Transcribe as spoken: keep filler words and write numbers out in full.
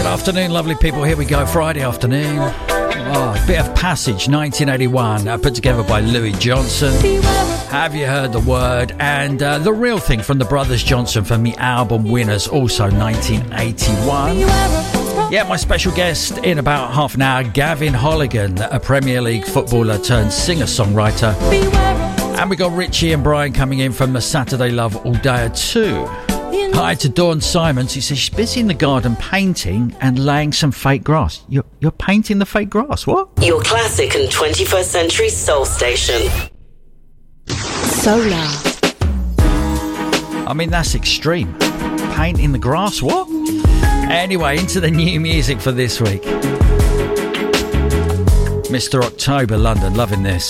Afternoon, lovely people. Here we go, Friday afternoon. Oh, a bit of Passage, nineteen eighty-one, uh, put together by Louis Johnson. Have You Heard the Word? And uh, The Real Thing from the Brothers Johnson from the album Winners, also nineteen eighty-one. Yeah, my special guest in about half an hour, Gavin Holligan, a Premier League footballer turned singer-songwriter. And we got Richie and Brian coming in from the Saturday Love All Day two. Hi to Dawn Simons. He says she's busy in the garden painting and laying some fake grass. You're, you're painting the fake grass? What? Your classic and twenty-first century soul station. Solar. I mean, that's extreme. Painting the grass? What? Anyway, into the new music for this week. Mister October, London, loving this.